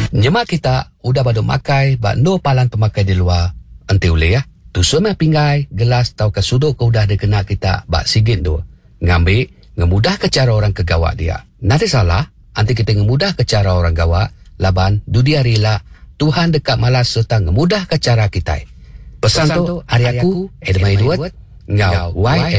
Nyemak kita udah badu makai bak no palan pemakai di luar. Ente boleh ya. Tu semua pinggai, gelas tau ke sudut ke udah dikena kita bak sigit tu. Ngambil, ngemudah ke cara orang ke gawak dia. Nanti salah, nanti kita ngemudah ke cara orang gawak, laban dunia rela, Tuhan dekat malas serta ngemudah ke cara kita. Pesan tu, hari aku, edmai duat, ngau,